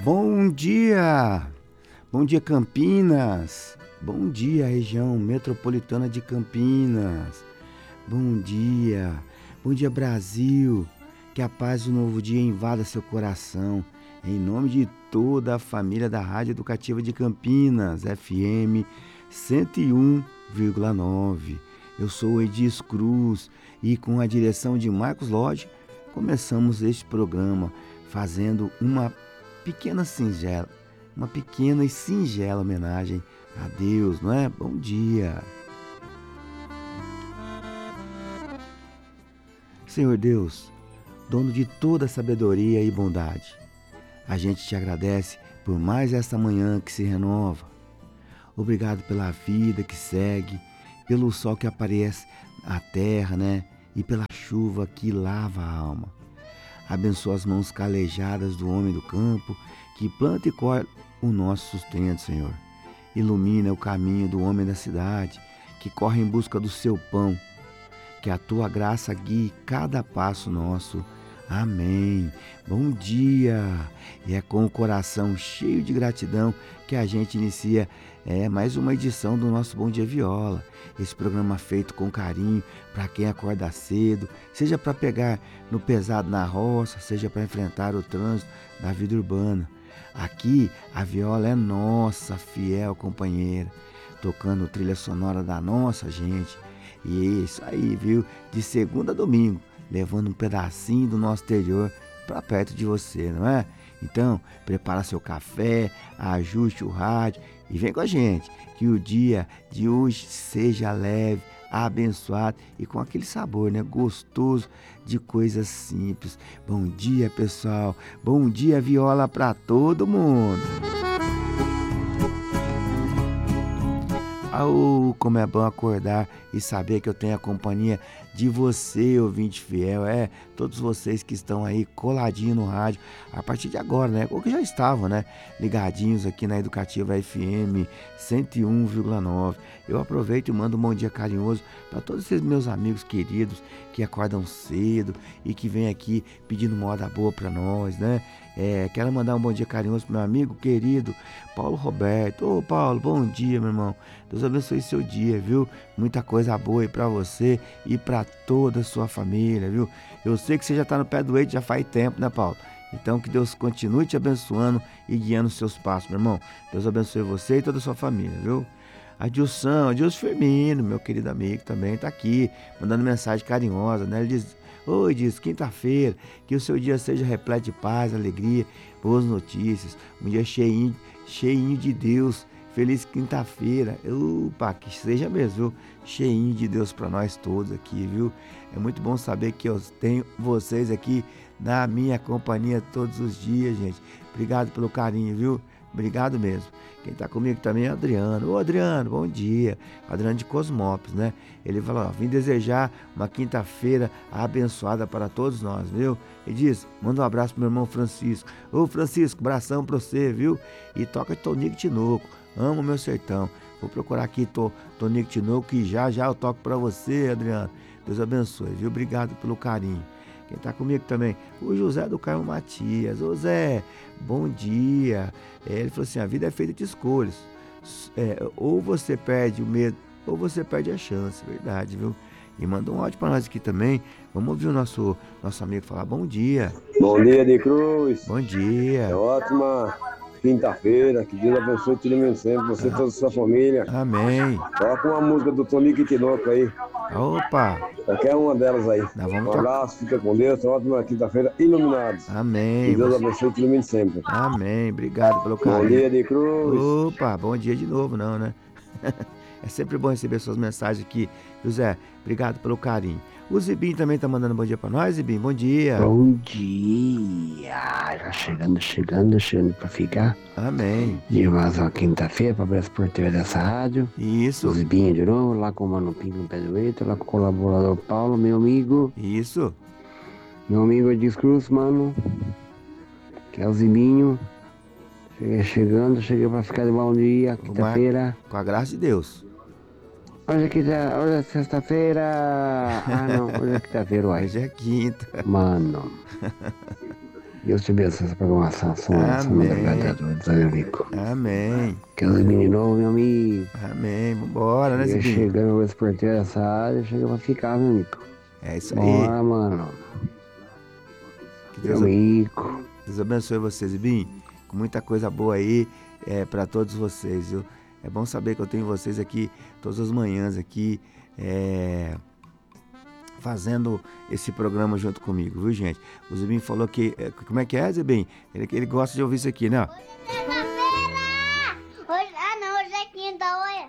Bom dia! Bom dia, Campinas! Bom dia, região metropolitana de Campinas! Bom dia! Bom dia, Brasil! Que a paz do novo dia invada seu coração. Em nome de toda a família da Rádio Educativa de Campinas, FM 101,9. Eu sou o Edis Cruz e com a direção de Marcos Lodge, começamos este programa fazendo uma pequena e singela homenagem a Deus, não é? Bom dia! Senhor Deus, dono de toda sabedoria e bondade, a gente te agradece por mais esta manhã que se renova. Obrigado pela vida que segue, pelo sol que aparece na terra, né? E pela chuva que lava a alma. Abençoa as mãos calejadas do homem do campo, que planta e colhe o nosso sustento, Senhor. Ilumina o caminho do homem da cidade, que corre em busca do seu pão. Que a tua graça guie cada passo nosso. Amém. Bom dia. E é com o coração cheio de gratidão que a gente inicia mais uma edição do nosso Bom Dia Viola. Esse programa feito com carinho para quem acorda cedo, seja para pegar no pesado na roça, seja para enfrentar o trânsito da vida urbana. Aqui a viola é nossa fiel companheira, tocando trilha sonora da nossa gente. E é isso aí, viu? De segunda a domingo, levando um pedacinho do nosso interior para perto de você, não é? Então, prepara seu café, ajuste o rádio e vem com a gente, que o dia de hoje seja leve, abençoado e com aquele sabor, né, gostoso de coisas simples. Bom dia, pessoal. Bom dia, viola para todo mundo. Como é bom acordar e saber que eu tenho a companhia de você, ouvinte fiel, todos vocês que estão aí coladinho no rádio, a partir de agora, né, ou que já estavam, né, ligadinhos aqui na Educativa FM 101,9. Eu aproveito e mando um bom dia carinhoso para todos esses meus amigos queridos que acordam cedo e que vêm aqui pedindo moda boa para nós, né? Quero mandar um bom dia carinhoso pro meu amigo querido Paulo Roberto. Ô Paulo, bom dia, meu irmão. Deus abençoe seu dia, viu? Muita coisa boa aí pra você e pra toda a sua família, viu? Eu sei que você já tá no pé do eito já faz tempo, né, Paulo? Então que Deus continue te abençoando e guiando os seus passos, meu irmão. Deus abençoe você e toda a sua família, viu? Adilson Firmino, meu querido amigo, também tá aqui, mandando mensagem carinhosa, né? Ele diz: oi, diz, quinta-feira, que o seu dia seja repleto de paz, alegria, boas notícias, um dia cheinho de Deus. Feliz quinta-feira. Opa, que seja mesmo, viu? Cheinho de Deus para nós todos aqui, viu? É muito bom saber que eu tenho vocês aqui na minha companhia todos os dias, gente. Obrigado pelo carinho, viu? Obrigado mesmo. Quem tá comigo também é o Adriano. Ô Adriano, bom dia. Adriano de Cosmópolis, né? Ele falou: vim desejar uma quinta-feira abençoada para todos nós, viu? E diz: manda um abraço pro meu irmão Francisco. Ô Francisco, abração pra você, viu? E toca Tonico Tinoco. Amo meu sertão. Vou procurar aqui Tonico Tinoco e já eu toco pra você, Adriano. Deus abençoe, viu? Obrigado pelo carinho. Quem tá comigo também? O José do Carmo Matias. Ô Zé, bom dia. Ele falou assim: a vida é feita de escolhas. Ou você perde o medo, ou você perde a chance. Verdade, viu? E manda um áudio pra nós aqui também. Vamos ouvir o nosso amigo falar bom dia. Bom dia, de Cruz. Bom dia. É ótima quinta-feira. Que Deus abençoe e te ilumine sempre. Você e toda a sua família. Amém. Coloca uma música do Tonico Tinoco aí. Opa. Qualquer uma delas aí. Um abraço, fica com Deus. Ótima quinta-feira, iluminados. Amém. Que Deus abençoe e te ilumine sempre. Amém. Obrigado pelo carinho. Bom dia, de Cruz. Opa, bom dia de novo, não, né? É sempre bom receber suas mensagens aqui. José, obrigado pelo carinho. O Zibim também tá mandando bom dia pra nós, Zibim. Bom dia. Bom dia. Já chegando pra ficar. Amém. De mais uma quinta-feira pra abrir as porteiras dessa rádio. Isso. O Zibinho de novo, lá com o Mano Pinto no pé do eito, lá com o colaborador Paulo, meu amigo. Isso. Meu amigo Edis Cruz, mano. Que é o Zibinho. Cheguei pra ficar de bom dia, quinta-feira. Com a graça de Deus. Hoje é sexta-feira. Não, hoje é quinta-feira, uai. Hoje é quinta. Mano. Deus te abençoe essa programação, essa madrugada toda, meu amigo. Amém. Que os meninos novos, meu amigo. Amém. Vambora, né, Chega Zibinho? chegando esse porteiro dessa área, chega pra ficar, meu amigo. É isso aí. Bora, mano. Que Meu amigo. Deus abençoe vocês, Zibinho. Com muita coisa boa aí para todos vocês, viu? É bom saber que eu tenho vocês aqui todas as manhãs aqui, fazendo esse programa junto comigo, viu, gente? O Zibinho falou que... Como é que é, Zibinho? Ele gosta de ouvir isso aqui, né? Hoje é quinta,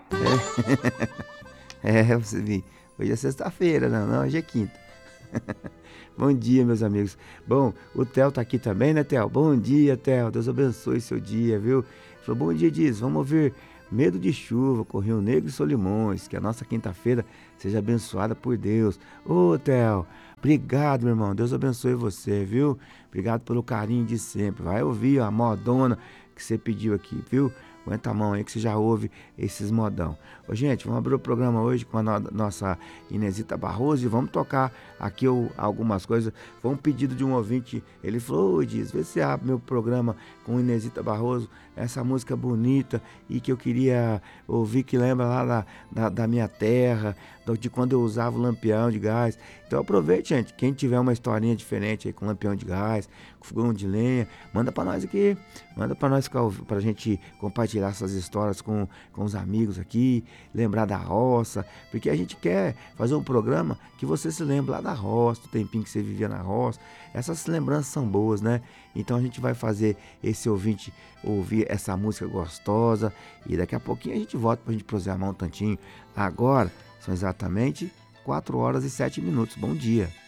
olha. Zibinho, hoje é sexta-feira, não, hoje é quinta. Bom dia, meus amigos. Bom, o Theo tá aqui também, né, Theo? Bom dia, Theo. Deus abençoe seu dia, viu? Falou, bom dia, diz. Vamos ouvir Medo de Chuva, com Rio Negro e Solimões. Que a nossa quinta-feira seja abençoada por Deus. Ô, Theo, obrigado, meu irmão. Deus abençoe você, viu? Obrigado pelo carinho de sempre. Vai ouvir a modona que você pediu aqui, viu? Aguenta a mão aí que você já ouve esses modão. Ô, gente, vamos abrir o programa hoje com a nossa Inesita Barroso e vamos tocar aqui algumas coisas. Foi um pedido de um ouvinte, ele falou, diz, vê se abre meu programa com Inesita Barroso, essa música bonita e que eu queria ouvir, que lembra lá da minha terra, de quando eu usava o lampião de gás. Então aproveite, gente, quem tiver uma historinha diferente aí com lampião de gás, com fogão de lenha, manda pra nós aqui, manda pra nós, pra gente compartilhar essas histórias com os amigos aqui, lembrar da roça, porque a gente quer fazer um programa que você se lembre lá da roça, do tempinho que você vivia na roça. Essas lembranças são boas, né? Então a gente vai fazer esse ouvinte ouvir essa música gostosa e daqui a pouquinho a gente volta pra gente prosear um tantinho. Agora são exatamente 4 horas e 7 minutos. Bom dia.